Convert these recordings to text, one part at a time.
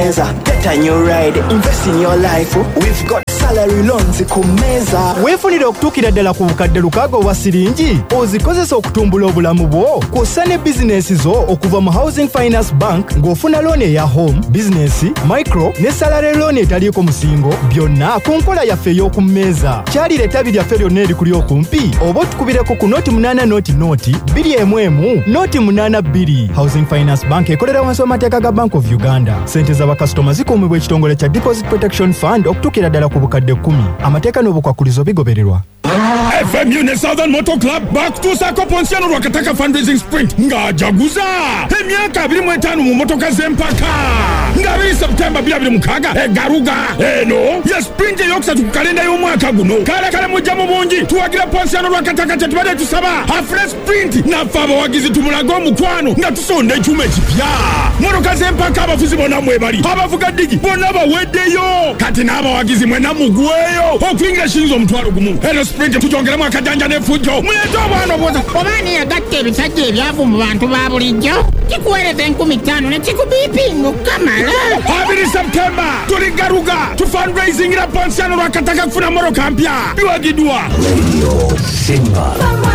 kumeza. Get a new ride, invest in your life. We've got salary loans kumeza. Weefunire okutuukira ddala ku bukadde lukaaga obwa siringi ozikozesa okutumbula obulamu bwo kw'ossa ne bizinesi zo okuva mu Housing Finance Bank ng'ofuna looni eya home, business, micro ne salary loan etaliiko musingo byonna ku nkola yaffe ey'okummeeza. Kyalira ettabi lyaffe lyonna erikuli okumpi oba otukubireko ku nooti 8 nooti 211 nooti 82. Housing Finance Bank ekolera wansi w'amateeka ga Bank of Uganda. Ssente z'abakasitoma zikuumibwa ekitongole kya Deposit Protection Fund okutuukira ddala ku bukadde 10. Amateeka n'obukwakulizo bigobererwa. FMU ne Southern Motor Club bakutuusaako Ponsiano Rwakataka fundraising sprint ng'ajaguza emyaka 25 mu motoka z'empaka nga 2 Septemba 2026 egaruga eno ya sprint eyokusatu ku kalenda y'omwaka guno. Kale mujjamu bungi tuwagira Ponsiano Rwakataka kye tubadde tusaba afre sprint naffe abawagizi tumulaga omukwano nga tusonda ekyuma ekipya. Motoka z'empaka abafuzi bonna mwebali abavuga digi bonna baweddeyo kati n'abawagizi mwena mugweyo okuyingira shiriza omutwalo gumu. Eno sprint tujongeramu akajanja n'effujjo muleete obwana obwoza obaani yagatta ebisajja ebyavu mu bantu ba bulijjo kikuweereza 15,000 ne kikubiipinga okukamala. 2 Septemba tuli garuga tu fundraisingira Ponsiano Rwakataka kufuna moroka mpya biwagidwa Radio Simba.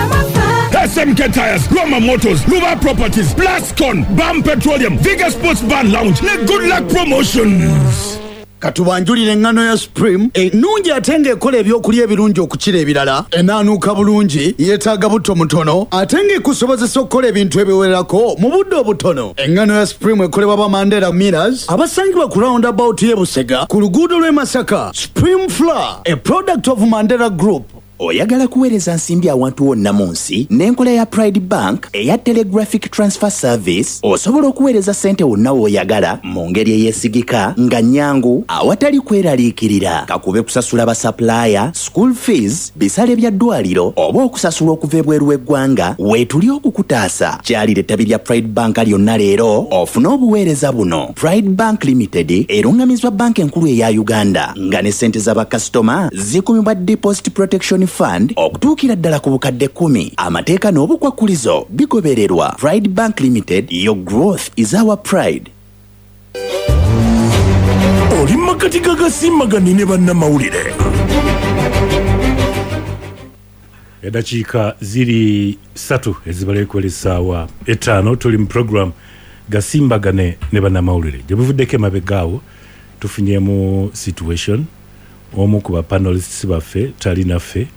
SMK Tires, Roma Motors, Luba Properties, Plascon, BAM Petroleum, Viga Sports Bar Lounge ne Good Luck Promotions. Katubanjulire engano ya Supreme ennungi ate ng'ekola ebyokulya ebirungi okukira ebirala enaanuuka bulungi yeetaaga butto mutono ate ng'ekusobozesa okukola ebintu ebiwererako mu budde obutono. Engano ya Supreme ekolebwa ba Mandela Millers abasangibwa ku roundabout y'e Busega ku luguudo lw'e Masaka. Supreme Flour, a product of Mandela Group. Oyagala kuweereza nsimbi awantu wonna mu nsi n'enkola ya Pride Bank eya Telegraphic Transfer Service osobola okuweereza ssente wonna w'oyagala mu ngeri eyeesigika nga nnyangu awatali kweraliikirira. Kakube kusasula basapulaaya, school fees, bisale bya ddwaliro oba okusasula okuva ebweru w'eggwanga weetuli okukutaasa. Kyalira ettabi lya Pride Bank lyonna leero ofune obuweereza buno. Pride Bank Limited erungamizwa banka enkulu eya Uganda nga ne ssente z'abakasitoma zikumibwa Deposit Protection Fund okutuukira ddala ku bukadde 10. Amateeka n'obukwakulizo bigobererwa. Pride Bank Limited, your growth is our pride. Oli makati gagasimbaganye ne bannamawulire. Edakiika ziri 3 ezibaleekola essaawa 5 tuli mu program gasimbagane ne bannamawulire gye buvuddeko emabegaawo tufunyeemu situation omu ku bapanelists baffe tali naffe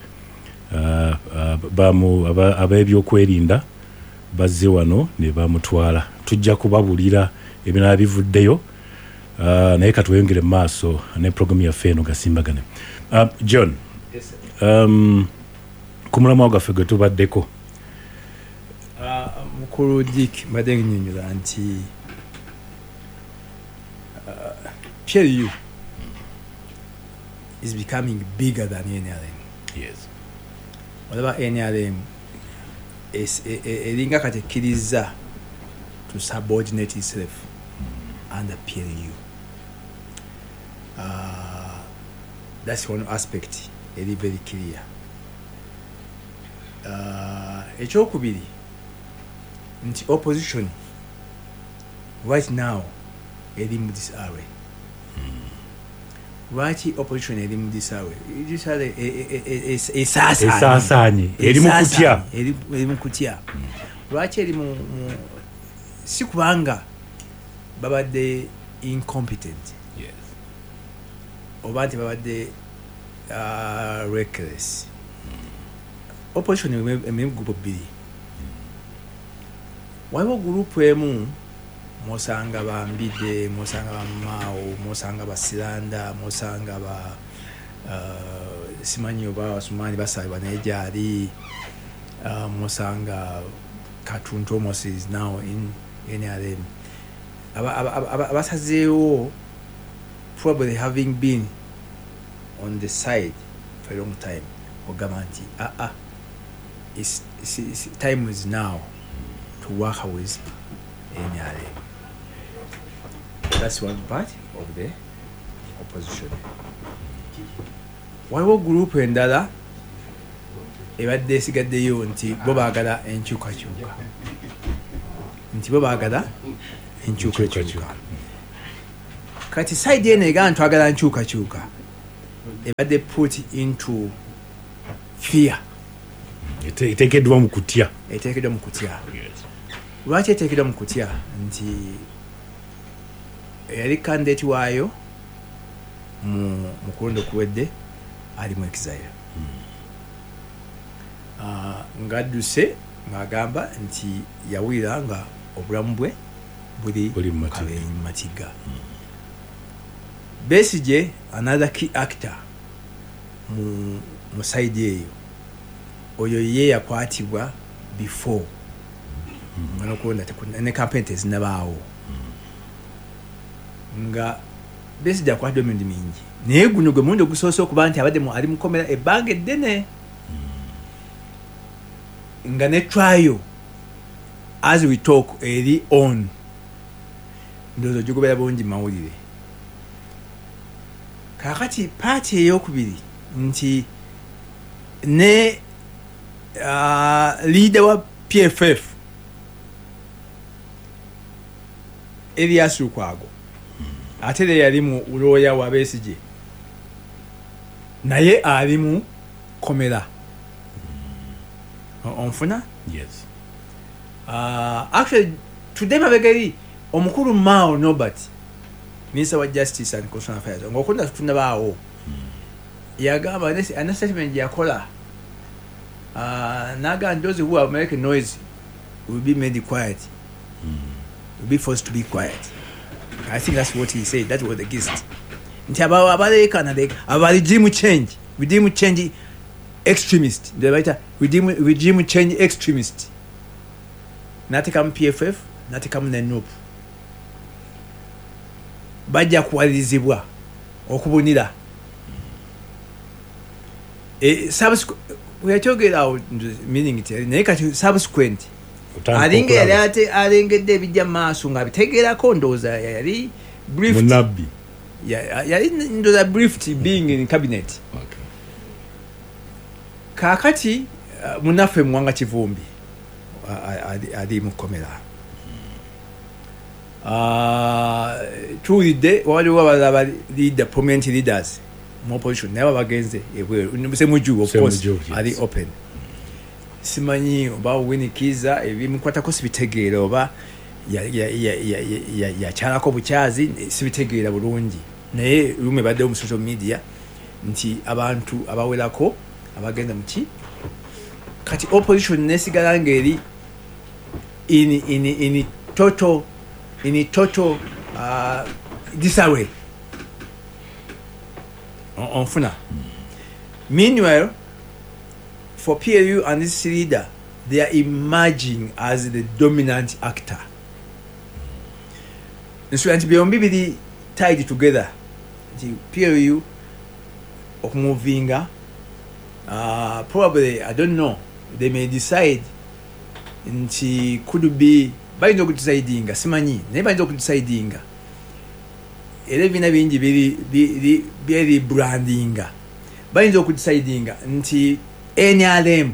ab'ebyokwerinda bazze wano ne bamutwala. Tujja kubabulira ebinala bivuddeyo naye katweyongere mu maaso ne programu yaffe eno gasimbagane. John, ku mulamwa gwaffe gwe tubaddeko mukulu Dick mbadde nnyonnyola nti PLU is becoming bigger than NRM. Yes. Whatever NRM is elinga katekiriza to subordinate itself under PLU. That's one aspect very very clear. Ekyokubiri nti opposition right now eri mu disarray. Lwaki opposition eri mu disarray? Disarray esasaanye eri mu kutya. Lwaki eri mu si kubanga babadde incompetent. Yes. Oba nti babadde reckless. Opposition emu gurupu bbiri. Waliwo gurupu emu mosanga bambide, mosanga bamao, mosanga basiranda, mosanga ba simanyi oba basumani basabibwa n'egyali, mosanga Katuntu almost is now in NRM. Abasazeewo probably having been on the side for a long time ogamba nti it's time is now to work with NRM. That's one part of the opposition. Waliwo group endala ebadde esigaddeyo nti bo baagala enkyukakyuka. kati side ene ega ntwagala nkyuka ebadde put into fear. Eteekeddwa mu kutya. Lwaki eteekeddwa mu kutya nti yali candidate waayo mu kulonda okuwedde ali mu exile. Ngadduse ng'agamba nti yawulira nga obulamu bwe buli mu matiga. Besigye another key actor mu side eyo oyo ye yakwatibwa before ngano kuona ne campaign tezinabaawo nga Besigye akwatibwa emirundi mingi naye guno gwe mundi ogusoose okuba nti abadde ali mukomera ebbanga eddene nga ne trial as we talk eri on ndozo jugobera bonji mawulire. Kakati party eyokubiri nti ne leader wa PFF Elias Lukwago ate yali mu uloya wa Besigye naye ali mu komera. Onfuna? Yes. Actually today mabegeri omukuru Mao Norbert Minister of Justice and Constitutional Affairs ngokunda tufuna baawo yagamba an statement yakola naga those who are making noise will be made quiet, will be forced to be quiet. I think that's what he said. That was the gist. Nti abalekana regime change extremist, the writer regime change extremist natekamu PFF natekamu NUP bajja kuwalizibwa okubunira weakyogera meaning it naye kati subsequent alinga yali ate alengedde ebijja maaso nga bitegeerako ndowooza yali briefed yali ndowooza briefed being in cabinet. Okay. Kakati munaffe Mwanga Kivumbi ali mukomera tuwulidde waliwo abalaba leader prominent leaders mu opposition naye bagenze ebweru Ssemujju of course ali open. Simanyi oba Winnie-Kiza ebimukwatako sibitegeera oba yakyalako bukyazi sibitegeera bulungi naye lume baddewo mu social media nti abantu abawerako abagenda muki kati opposition nesigala ngeri in total disarray onfuna. Meanwhile for PLU and this leader they are emerging as the dominant actor. So and byombi bili tied together the PLU of moving probably I don't know they may decide nti could be bayinza okudecidinga simanyi naye bayinza okudecidinga era ebina bingi biri brandinga bayinza okudecidinga nti NRM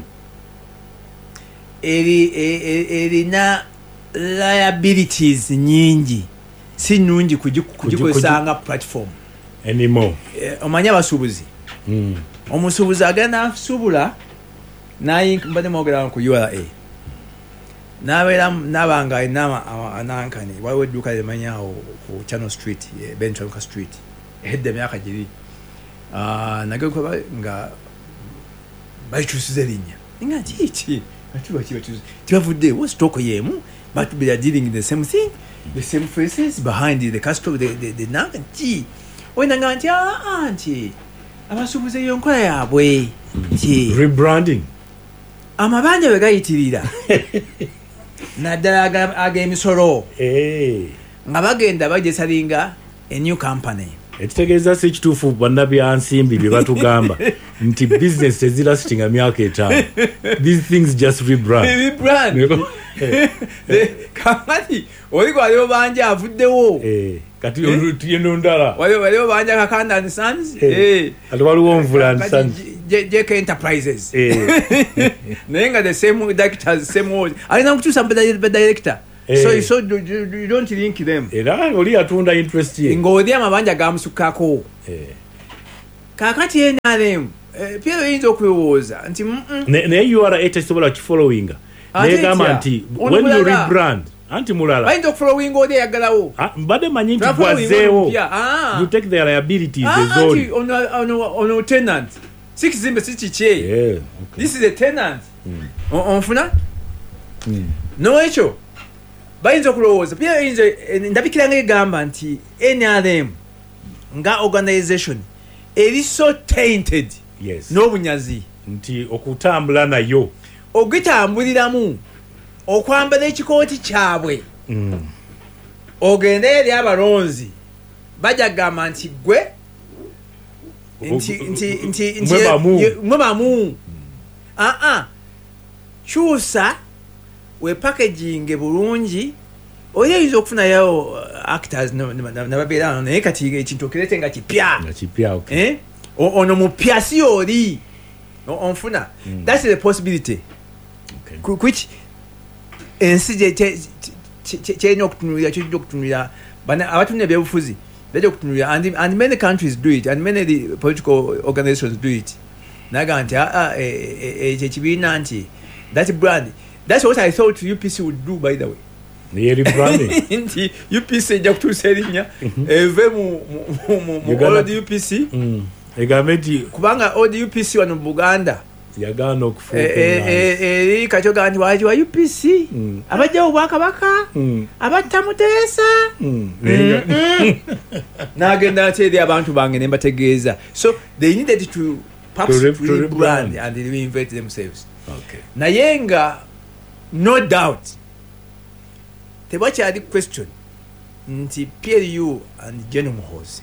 erina liabilities nyingi si nungi kugikozesanga platform anymore. Omanya abasuubuzi omusuubuzi agenda asubula naye mbadde mwogera ku URA nabanga anankani waliwo edduuka limanyawo ku Channel Street Bentramuka Street ehedde emyaka giri nagekuba nga bayikyusiza erinnya nga kiki tibavudde stock yemu but they are dealing in the same thing, the same faces behind the customer the nanki oinanga nti nti abasuubuzi eyo nkola yaabwe nti rebranding amabanja bwe gayitirira naddala ag'emisolo nga bagenda bajesalinga a new company. Ekitegeeza si kituufu bannabyansimbi bye batugamba nti business tezirasitinga myaka etaano. These things just rebrand. Kamati oliko waliwo banja avuddewo kati olutuyeno ndala waliwo banja Kakanda and Sons ati waliwo Nvula and Sons JK Enterprises naye nga the same directors same words alina kukyusa ba director So you don't link them. Era oli atunda interest ye. Ng'oli amabanja gamusukako. Kakati NRM pia oyinza okulowooza nti naye URA tesobola kifollowinga. Naye gamba nti when you rebrand anti mulala. Bayinza okufollowinga oli eyagalawo. Mbadde manyi nti gwazeewo. You take their liabilities ezoli. Ono tenant. Si kizimbe si kikye. This is a tenant. Onfuna? Noekyo bayinza okulowooza pia oyinza ndabikiranga egamba nti NRM nga organization eri so tainted n'obunyazi nti okutambula nayo ogitambuliramu okwambala ekikooti kyabwe ogenda eri abalonzi bajja gamba nti gwe mwebamu kyusa we packaging bulungi oyinza okufunayo actors nababeera naye kati ekintu okirete nga kipya ono mupya si oli onfuna that's the possibility which ensi kyerina okutunulira abatunula ebyobufuzi bajja okutunulira and many countries do it and many the political organizations do it naga nti ekyo ekibiina nti that brand. That's what I thought UPC would do, by the way. Near branding. UPC Jakutu Serinya, eve mu old UPC. Egameti kubanga old UPC wano Buganda. Yagano kufu. Kachoga ndi waji wa UPC. Abajja obwakabaka. Abatamutesa. Nagenda tedi abantu bange ne mbategeeza. So they needed to perhaps rebrand and reinvent themselves. Okay. Nayenga no doubt tebakyali question nti PLU and General Muhoozi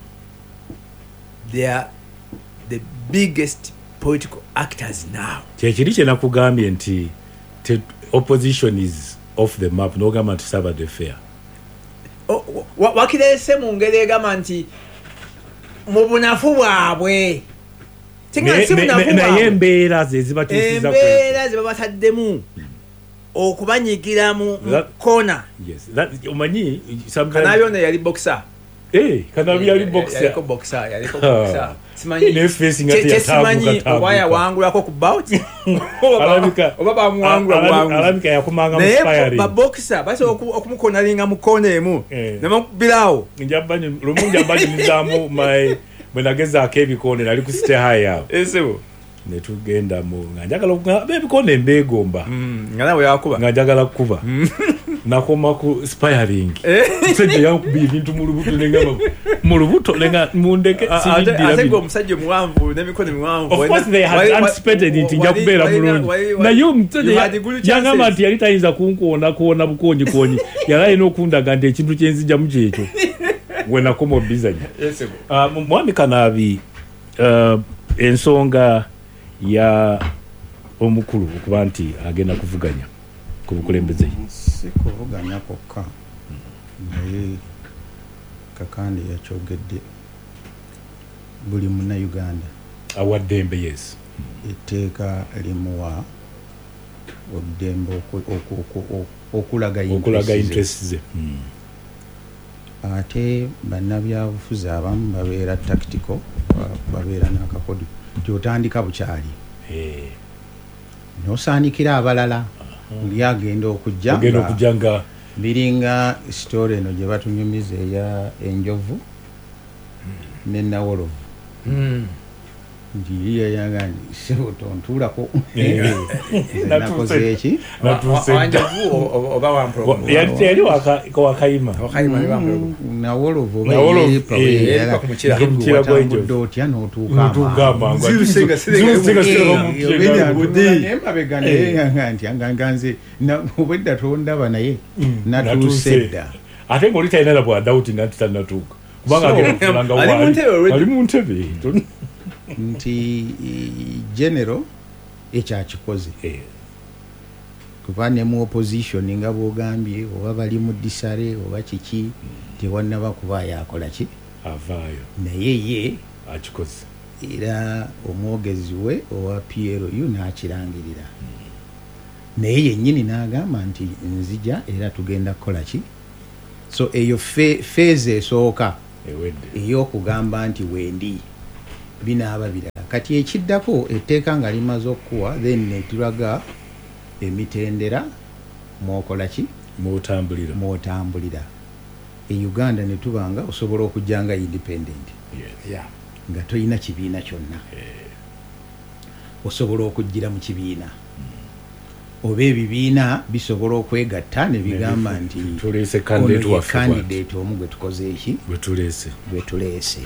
they are the biggest political actors now. Kyekiri kye nakugambye nti opposition is off the map no government serve the fair. Wakirese mu ngeri egamba nti mu bunafu bwabwe naye embeera ze zibatuusiza embeera ze babataddemu okubanyigira mu kona. Omanyi Kanabyona yali boxer. Kanabyo yali boxer. Yaliko boxer. Simanyi waya wangulako ku bout. Oba bamwangula yakumanga mu spire. Ba boxer basi okumukona linga mu kona emu. Namakubirawo. Lumunja bali nizamu mwenageza akebikone nali ku stay high yawo. Esebo. Netugenda mu ngajagala ebikone embegomba. Ngalawe yakuba. Ngajagala kuba. Nakoma ku spiring. Sije yakubi ibintu mu lubuto lenga mundeke sibidira. Ate go musajje muwanvu nemikone muwanvu. Of course they had anticipated it njakubera mulungi. Na yo mtede yangama ati yali tayinza kuona bukonyi. Yala ino kundaga nti ekintu kyenzija mu kyekyo. When akomo bizanya. Yes. Mwami Kanabi ensonga ya omukulu okuba nti agenda kuvuganya ku bukulembeze. Si kuvuganya kokka. Naye kakandi yakyogedde buli muna Uganda. Awaddembe yes. Etteeka limuwa oddembe okulaga interest ze. Ate bannabyabufuzi abamu babeera tactical babeera n'akakodi nti otandika bukyali n'osaanikira abalala buli agenda okujja nga biringa story eno gye batunyumiza eya enjovu ne Nawolovu nti yeyagandi sebo tontuulako nakoze eki wanjovu oba wampro yali wakayima Nawolovu otya n'otuuka nti anganze obwedda tondaba naye natuuse dda ate ng'oli talina na bwadawuti nati tannatuuka kubanga ali mu ntebe nti general ekyakikoze kuba ne mu opposition nga bwogambye oba bali mu disare oba kiki tewannaba kuba yakola ki avaayo naye ye akikoze era omwogezi we owa PLU n'akirangirira naye yennyini n'agamba nti nzija era tugenda kukola ki. So eyo feeze esooka ey'okugamba nti wendi binaaba birala. Kati ekiddako etteeka nga limaze okuwa then netulaga emitendera mwokola ki mwotambulira. E Uganda ne tubanga osobola okujja nga independent nga tolina kibiina kyonna, osobola okujjira mu kibiina oba ebibiina bisobola okwegatta ne bigamba nti tuleese candidate omu gwe tukoze eki gwe tuleese.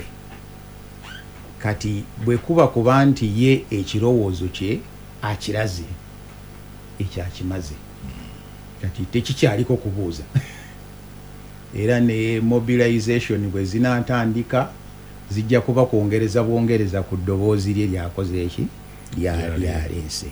Kati bwe kuba kuba nti ye ekirowoozo kye akiraze ekyakimaze, kati tekikyaliko kubuuza. Era ne mobilization bwe zinatandika zijja kuba kwongereza bwongereza ku ddoboozi lye lyakoze eki lyaleese.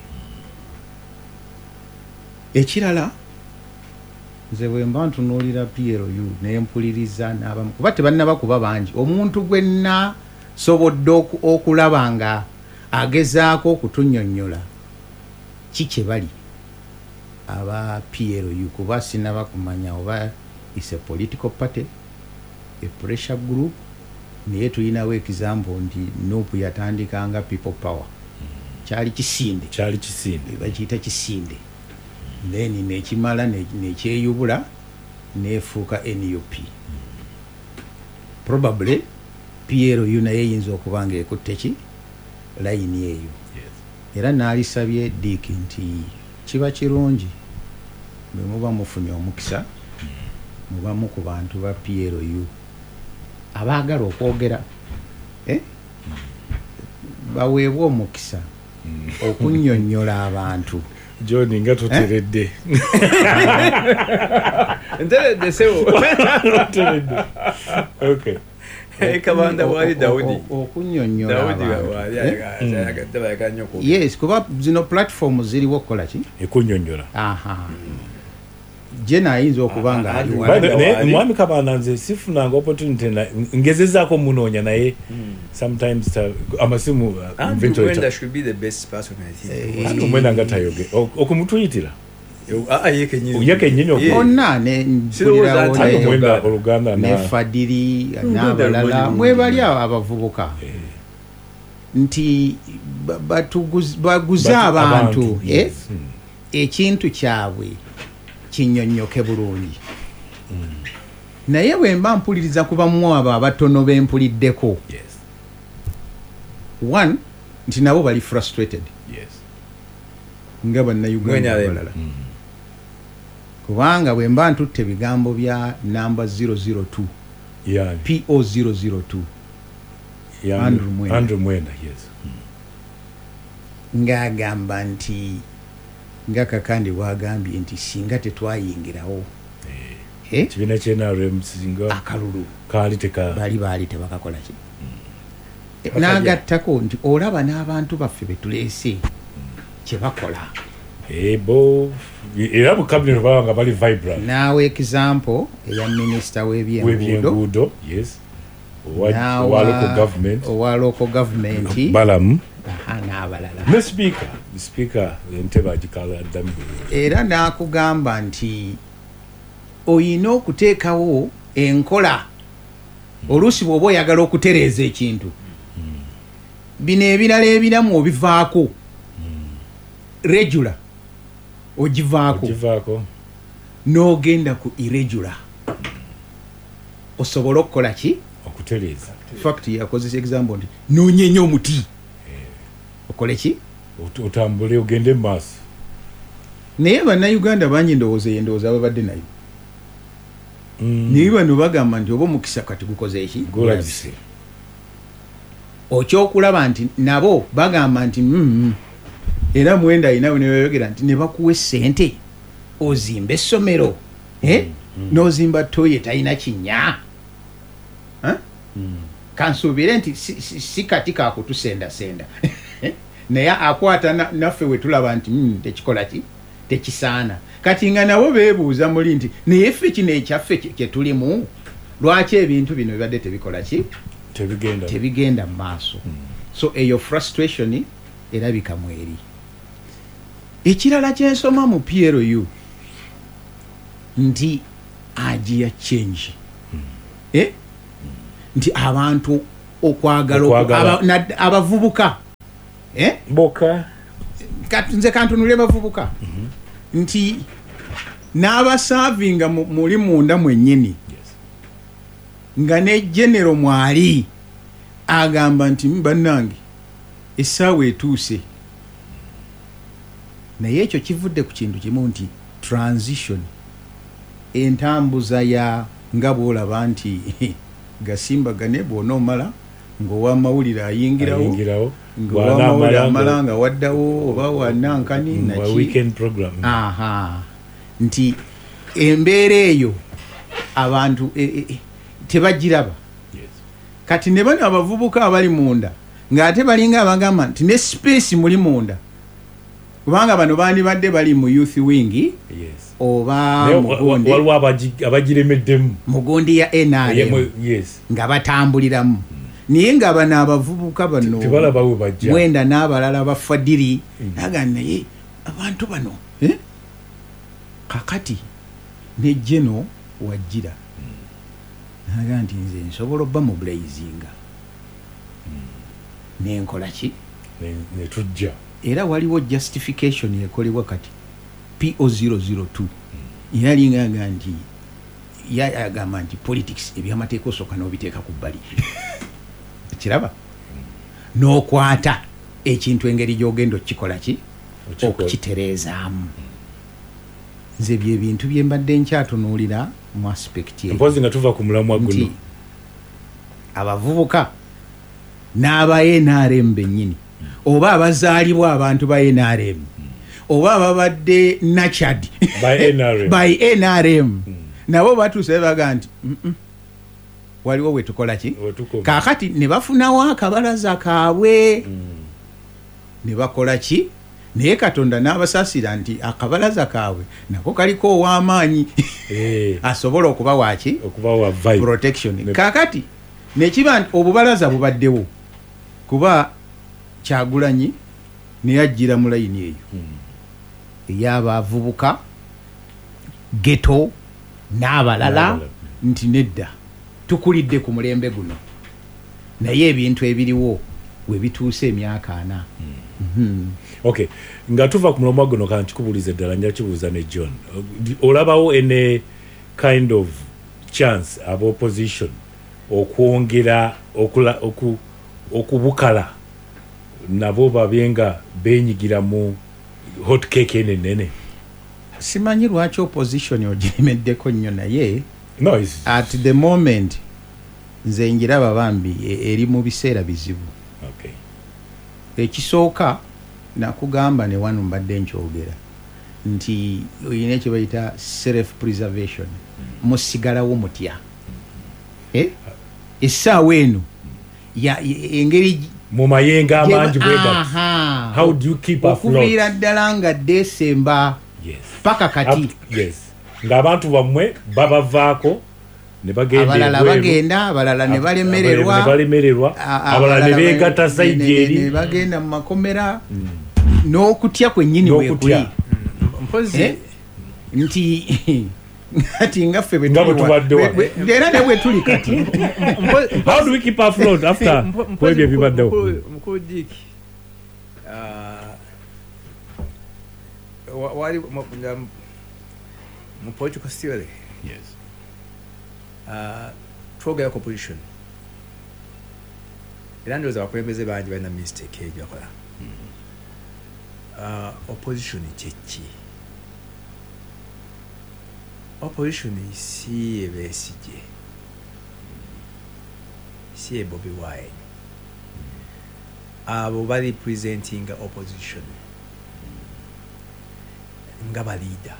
Ekirala nze bwe mba ntunuulira PLU nempuliriza n'abamu kuba tebannaba kuba bangi, omuntu gwenna sobodde okulaba nga agezaako okutunnyonnyola kikye bali aba PLU, kuba sinaba kumanya oba is a political party, a pressure group. Naye tulinawo example nti Nuupu yatandikanga people power, kyali kisinde bakiyita kisinde, then nekimala nekyeyubula nefuuka NUP. Probably PLU naye eyinza okuba nga ekutte ki layini eyo. Era naalisabye Dick nti kiba kirungi bwe muba mufunye omukisa mubamu ku bantu ba PLU abaagala okwogera baweebwa omukisa okunnyonnyola abantu. John nga toteredde nteredde sebo okay kabanda wali Daudi okunnyonnyola yes, kuba zino platform ziriwo okukola ki ekunnyonnyola. Jena ayinza okuba nga mwami Kabanda nze sifunanga opportunity ngezezaako munoonya naye sometimes amasimu Brenda should be the best person I think. Omwenda nga tayoge okumutuyitira yekenyini onna mpulirawo Oluganda ne Fadiri n'abalala mwebali abavubuka nti baguze abantu ekintu kyabwe kinnyonnyoke bulungi. Naye bwe mba mpuliriza kuba mu abo abatono bempuliddeko, one nti nabo bali frustrated nga bannayuganda abalala, kubanga bwe mba ntutte bigambo bya namba 002 PO 002 Andrew Mwenda ng'agamba nti nga Kakandi bwagambye nti singa tetwayingirawo kibiina ky'NRM singa akalulu baali tebakakola ki. N'agattako nti olaba n'abantu baffe betuleese kye bakola era mu cabinet baba nga bali vibrant. Naawe example eya minisita w'ebyenguudo owa local government Balamu n'abalala ne speaker entebe agikala addamu. Era n'akugamba nti oyina okuteekawo enkola oluusi bw'oba oyagala okutereeza ekintu bino ebirala ebiramu obivaako regular ogivaako n'ogenda ku irregular osobola okukola ki okutereeza. Fact yakozesa example nti noonyenye omuti okole ki otambule ogende mu maaso. Naye bannayuganda bangi endowooza babadde nayo naye bano bagamba nti oba omukisa kati gukoze eki gulabise. Okyokulaba nti nabo bagamba nti era Mwenda ayinawe nebeyogera nti ne bakuwa essente ozimba essomero n'ozimba toilet alina kinnya kansuubire nti si kati kakutusendasenda naye akwata naffe we tulaba nti tekikola ki tekisaana. Kati nga nabo beebuuza muli nti naye ffe kino ekyaffe kye tulimu lwaki ebintu bino bibadde tebikola ki tebigenda mu maaso. So eyo frustration erabika mweri. ekirala kyensoma mu PLU nti agia change nti abantu okwagala abavubuka boka nze kantunule bavubuka nti n'abasavinga muli munda mwennyini nga ne genero mwali agamba nti bannange essaawa etuuse naye ekyo kivudde ku kintu kimu nti transition entambuza ya nga bwolaba nti gasimbagane bw'onoomala ng'owamawulire ayingirawo ng'owamawulire amala nga waddawo oba wanankani naki nti embeera eyo abantu tebagiraba kati ne bano abavubuka abali munda ng'ate balinga abagamba nti ne space muli munda kubanga bano bandibadde bali mu youth wing oba waliwo abagiremeddemu mugundi ya NRM nga batambuliramu naye nga bano abavubuka bano mwenda n'abalala bafadiri naga naye abantu bano kakati ne Geno Wajira naga nti nze nsobola obba mu blazinga nenkola ki netujja era waliwo justification ekolebwa kati PO002 yalinga nti yagamba nti politics ebyamateeka osooka n'obiteeka ku bbali kiraba n'okwata ekintu engeri gy'ogenda okikola ki okukitereezaamu nze bye bintu bye mbadde nkyatunuulira mu aspect mpozi nga tuva ku mulamwa guno abavubuka n'aba NRM bennyini oba abazaalibwa abantu ba NRM oba babadde nurtured by NRM nabo batuuse baga nti waliwo we tukola ki kaakati ne bafunawo akabalaza kaabwe ne bakola ki naye Katonda n'abasaasira nti akabalaza kaabwe nako kaliko ow'amaanyi asobola okuba waki protection kaakati nekiba nti obubalaza bubaddewo kuba Kyagulanyi neyajjira mu layini eyo ey'abavubuka geto n'abalala nti nedda tukulidde ku mulembe guno naye ebintu ebiriwo we bituuse emyaka 4 okay nga tuva ku mulamwa guno kanti kubulize ddala nja kibuuza ne John olabawo ene kind of chance of opposition okwongera okubukala nabo babenga benyigira mu hot cake enene simanyi lwaki opposition ogimeddeko nnyo naye no, at the moment nze njiraba bambi eri mu biseera bizibu ekisooka nakugamba ne wano mbadde nkyogera nti oyina ekyo bayita self preservation musigalawo mutya essaawa eno engeri mu mayenga amangi bwega how do you keep afloat okuviira ddala nga Desemba paka kati ng'abantu bammwe babavaako ne abalala bagenda abalala ne balemererwa abalala ne beegatta sayidi eri ne bagenda mu makomera n'okutya kwennyini weekuli mpozi nti ati ngaffe era ne bwe tuli kati how do we keep afloat after kwebyo ebibaddewo mukudiki wali mu political theory twogera ku position era ndowooza abakulembeze bangi balina mistake ejo bakola opposition kyeki opposition si Besigye si Bobi Wine abo bali presenting opposition nga ba leader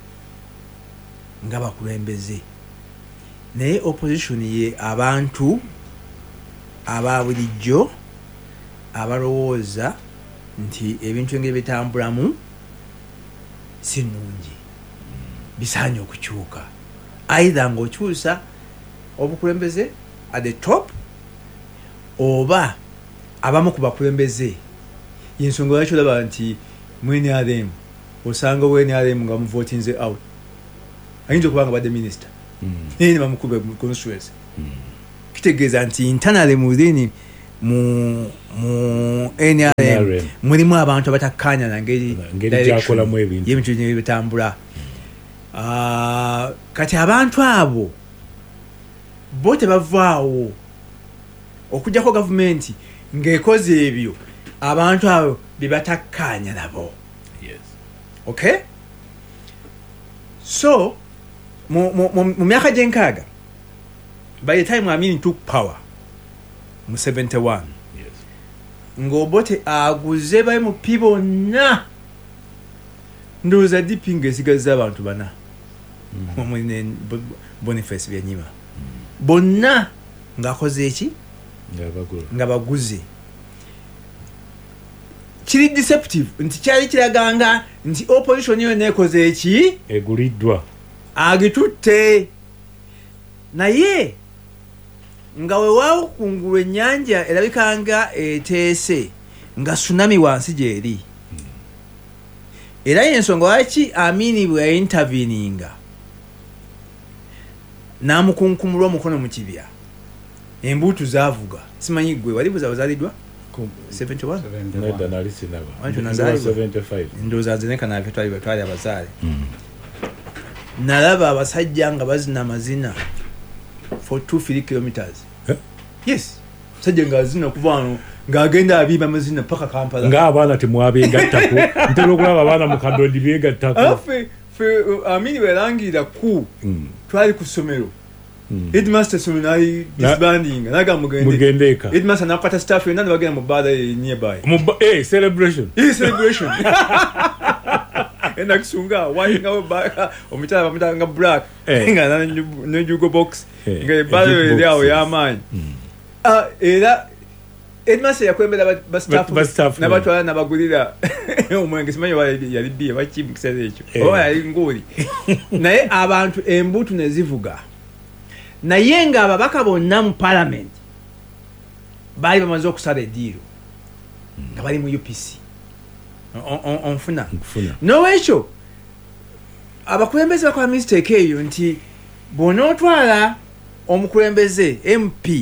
nga bakulembeze naye opposition ye abantu ababulijjo abalowooza nti ebintu engeri bitambulamu si nnungi bisaanye okukyuka either ng'okyusa obukulembeze at the top oba abamu ku bakulembeze yensonga lwaki olaba nti mwene ademu osanga WNRM nga muvotinze out ayinza okuba nga badde minister ne bamukube mu constituency kitegeeza nti internally within mu NRM mulimu abantu abatakkaanya na ngeri gyakolamu ebintu bitambula. Kati abantu abo bo tebavaawo okujjako gavumenti ng'ekoze ebyo abantu abo bebatakkaanya nabo. Okay? So mu myaka gyenkaaga by the time Amin took power mu 71 ng'Obote aguze bayi mu bonna ndowooza DP ng'esigaza abantu bana Boniface Byanyima bonna ng'akoze eki nga baguze. Kiri deceptive nti kyali kiraganga nti opposition yo nekoze eki eguliddwa agitutte naye nga weewaawo kungulu ennyanja erabikanga eteese nga tsunami wansi gyeri era y'ensonga lwaki Amini bwe yayintavininga n'amukunkumulwa omukono mu kibya embuutu zaavuga simanyi gwe wali buzaaliddwa 71 ndowooza nze nekanafe twali abazaale nalaba abasajja nga bazina amazina for 2-3 kilometers. Yes, sajja nga azina okuva wano ng'agenda abiba amazina paka Kampala ng'abaana temwabeegattako ntera okulaba abaana mu kadondi beegattako. Ffe Amini bwerangirira ku twali ku ssomero headmaster sono nali disbanding naga mugende headmaster nakwata staff yonna ne bagenda mu bbaala nearby celebration enda kusunga wayinga webaka omutala bamutanga black nga ne jugo box nga bbaala eri awo y'amaanyi era headmaster yakwembera bastaff n'abatwala n'abagulira omwenge simanyi yali bbiye baki mu kiseera ekyo oba yali nguuli naye abantu embuutu ne zivuga naye nga ababaka bonna mu parliament baali bamaze okusala eddiiro nga bali mu UPC onfuna n'olwekyo abakulembeze bakola mistake eyo nti bw'onootwala omukulembeze MP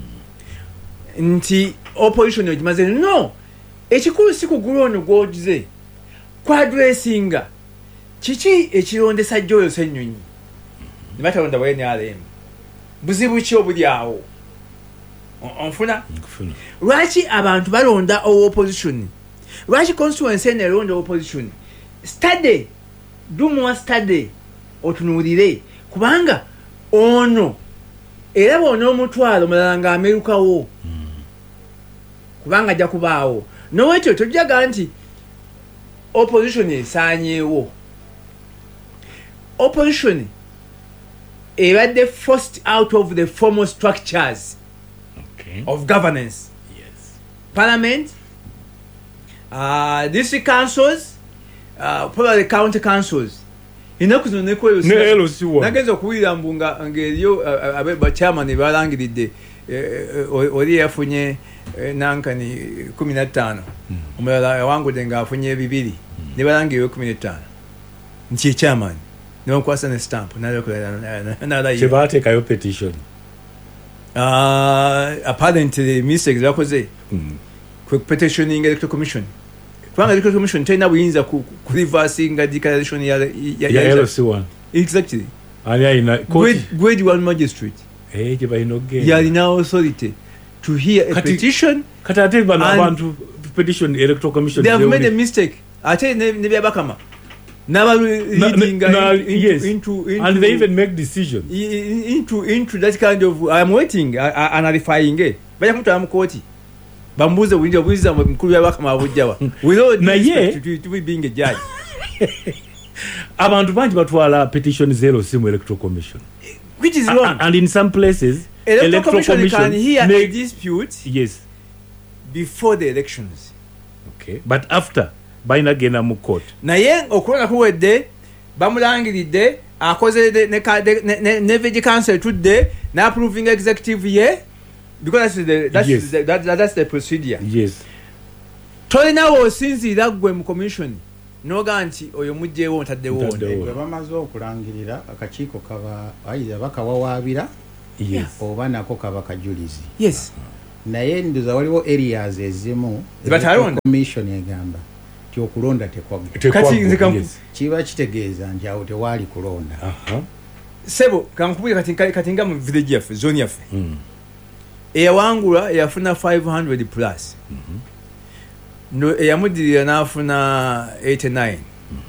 nti opposition ogimaze no ekikulu si kugula ono gw'ogize kwadressinga kiki ekirondesa Joyo Ssennyonyi ne batalonda WNRM buzibu ki obuli awo onfuna lwaki abantu balonda opposition lwaki constituency nelonda opposition study do more study otunuulire kubanga ono era bona omutwalo mulala nga amerukawo kubanga ajja kubaawo nowekyo tojjaga nti opposition esaanyeewo opposition ebadde forced out of the formal structures of governance. Parliament, district councils, probably county councils. Inaku zino nekweyo nagenza okuwulira mbu ng'eriyo bachairman balangiridde oli yafunye nankani 15 omulala awangudde ng'afunye 2 ne balangiriwe 15 nti chairman ne bamukwasa ne stamp kyebateekayo petition apparently mistakes bakoze kwe petitioning electoral commission kubanga electoral commission tena buyinza ku reversinga declaration ya LC1 exactly grade 1 magistrate yalina authority to hear a petition kati bano abantu petition electoral commission they have made a mistake ate ne byabakama reading and they even make decisions into that kind of I'm waiting analyzing baya kumutwala mu kooti bambuze buliza mukulu byabakama abujjawa to be being a judge abantu bangi batwala petition zero simu electoral commission which is wrong and in some places electoral commission can hear a dispute before the elections but after baina gena mu court naye okulona kuwedde bamulangiridde akoze ne veg council tudde na approving executive ye because that's the procedure yes tolinawo osinziira gwe mu commission noga nti oyo mujjeewo ntaddewo bwe bamaze okulangirira akakiiko kaba ayiza bakawawaabira oba nako kaba kajulizi naye ndoza waliwo areas ezimu commission egamba ti okulonda tekwaggwa kiba kitegeeza nti awo tewaali kulonda sebo kankubwira kati nga mu village yaffe zone yaffe eyawangula eyafuna 500 plus no eyamudirira n'afuna 89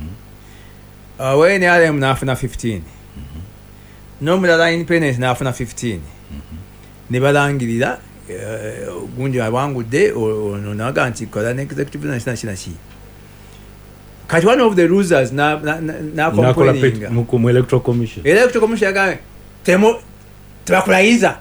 wene alem n'afuna 15 nomulala independence n'afuna 15 ne balangirira gundi awangudde onaga nti kola ne executive nashi kati one of the losers na complaining mu electoral commission again tebakulayiza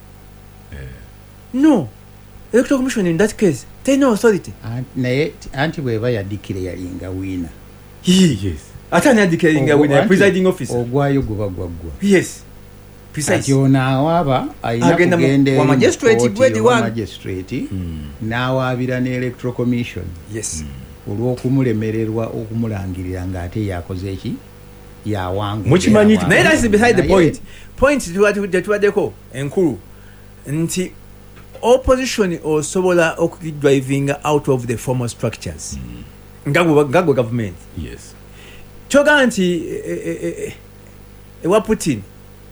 no electoral commission in that case they no authority naye anti bweba yadikire yalinga wina ata ne yadikire yalinga wina presiding officer ogwayo guba gwaggwa precise yona awaba ayina kugende wa magistrate gwedi one magistrate naawabira ne electoral commission olw'okumulemererwa okumulangirira ng'ate yakoze eki yawangu mukimanyi naye that's beside the point tubaddeko enkulu nti opposition osobola okudriving out of the formal structures ngagwe government kyoga nti ewa Putin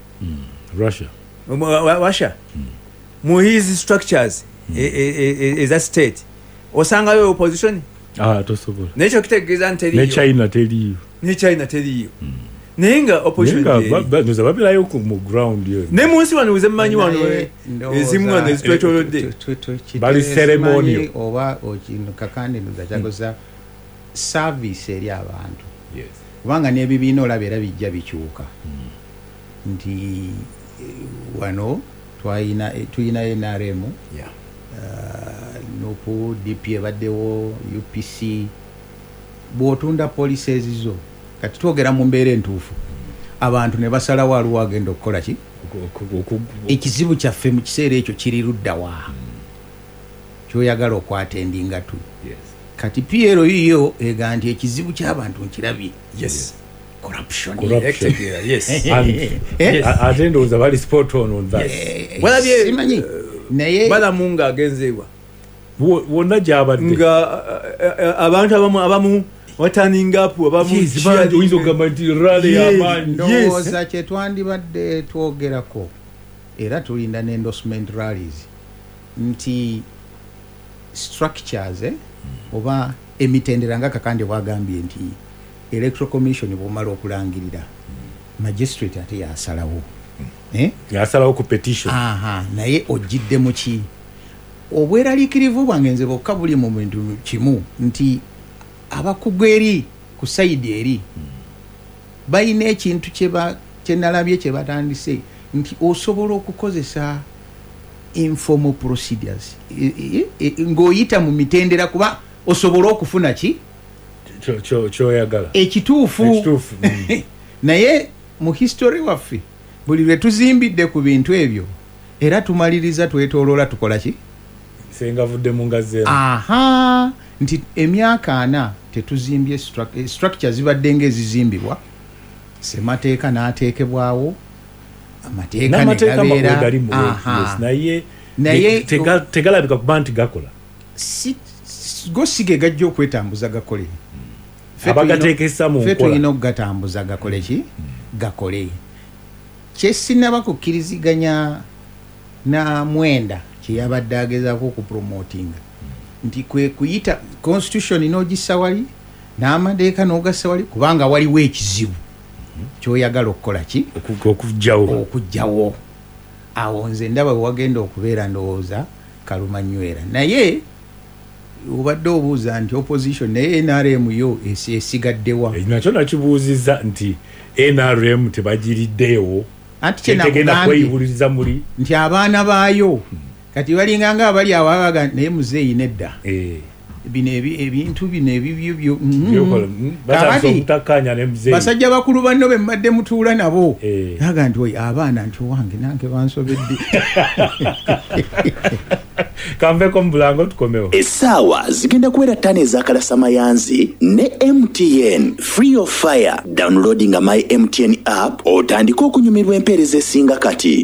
Russia mu his structures is a state osangayo opposition tosobola nekyo kitegeeza nti ne China teriyo nenga opposition noza babirayo mu ground yo ne munsi wano uze mmanyi wano ezimu wano ezitwetolodde bali ceremony oba okino kakandi noza kyakoza service eri abantu kubanga n'ebibiina olaba era bijja bikyuka nti wano tuyina NRM nopu DP ebaddewo UPC bw'otunda policies zo kati twogera mu mbeera entuufu abantu ne basalawo aliwo agenda okukola ki ekizibu kyaffe mu kiseera ekyo kiri luddawa kyoyagala okwatendinga tu kati PRO yiyo ega nti ekizibu ky'abantu nkirabye corruption ate ndowooza bali spot on that simanyi naye balamunga agenzeebwa wonna gyabadde nga abantu abamu turning up oyinza okugamba nti rally y'amaanyi ndowooza kye twandibadde twogerako era tulinda n'endorsement rallies nti structures oba emitendera nga kakande bwagambye nti electoral commission bwomala okulangirira magistrate ate yasalawo yasalawo ku petition naye ojjidde mu ki obweraliikirivu bwange nze bwokka buli mu bintu kimu nti abakugu eri ku sayidi eri balina ekintu kyenalabye kye batandise nti osobola okukozesa informal procedures ng'oyita mu mitendera kuba osobola okufuna ki kyoyagala ekituufu naye mu history waffe buli lwe tuzimbidde ku bintu ebyo era tumaliriza twetooloola tukola ki senga vudde mu ngazeera nti emyaka 4 tetuzimbye structure zibadde ng'ezizimbibwa semateeka n'ateekebwawo amateeka negabeera naye tegalabika kuba nti gakola gosige gajja okwetambuza gakole abagateekesa mu nkola tulina okugatambuza gakole ki gakole kyesinaba kukkiriziganya na Mwenda kyeyabadde agezaako okupromotinga nti kwe kuyita constitution n'ogissa wali n'amateeka n'ogassa wali kubanga waliwo ekizibu kyoyagala okukola ki okugjawo awo nze ndaba wagenda okubeera ndowooza kalumanywera naye obadde obuuza nti opposition naye NRM yo esigaddewa nakyo nakibuuzizza nti NRM tebagiriddeewo anti kyenagenda kweyibuliriza muli nti abaana baayo kati balinga nga abali awaga naye muzeeyi nedda bino ebintu bino ebibyo basajja bakulu banno be mbadde mutuula nabo naga nti oyo abaana nti owange nange bansobedde Kamveko mbulango tukomewo. Essaawa zigenda kuwera ttano ez'akalasamayanzi ne MTN free of fire. Downloading my MTN app otandika okunyumirwa empeereza esinga kati.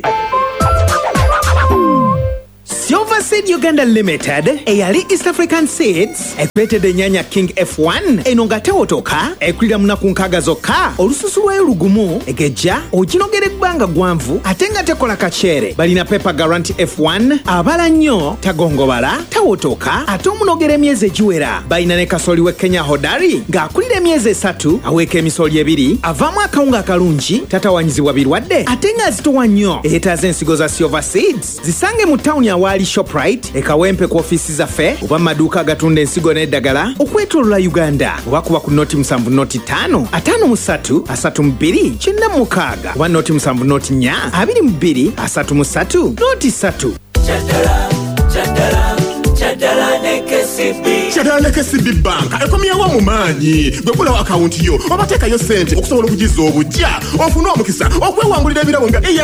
Silver Seed Uganda Limited eyali East African Seeds ekwetedde ennyanya King F1 eno nga tewotoka ekulira munaku nkaaga zokka olususu lwayo lugumu egejja oginogera ebbanga gwanvu ate nga tekola kaceere. Balina Pepper Guarantee F1 abala nnyo tagongobala tawotoka ate omunogera emyezi egiwera. Balina ne kasooli we Kenya Hodari ng'akulira emyezi 3 aweeka emisooli 2 avaamu akawunga akalungi tatawanyizibwa birwadde ate nga azitowa nnyo. Eyeetaaza ensigo za Silver Seeds zisange mu tawuni awali Shoprite ekawempe ku ofiisi zaffe oba maduuka agatunda ensigo n'eddagala okwetoolola Uganda oba kuba ku noti 7 noti 5 53 32 96 oba noti 7 noti 4 22 33 noti 3. Kyadala ne KCB Bank ekomyewo mu maanyi gwegulawo akawunti yo obateekayo ssente okusobola okugiza obujja ofune omukisa okwewangulira ebirabo nga